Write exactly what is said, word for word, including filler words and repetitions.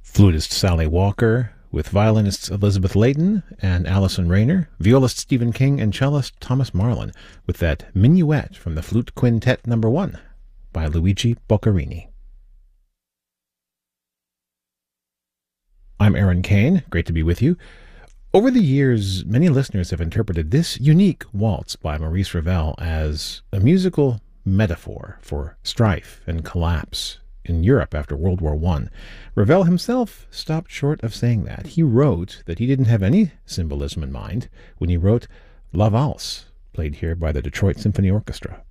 Flutist Sally Walker, with violinists Elizabeth Layton and Alison Rayner, violist Stephen King, and cellist Thomas Marlin, with that Minuet from the Flute Quintet Number One by Luigi Boccherini. I'm Aaron Kane. Great to be with you. Over the years, many listeners have interpreted this unique waltz by Maurice Ravel as a musical metaphor for strife and collapse in Europe after World War One. Ravel himself stopped short of saying that. He wrote that he didn't have any symbolism in mind when he wrote La Valse, played here by the Detroit Symphony Orchestra.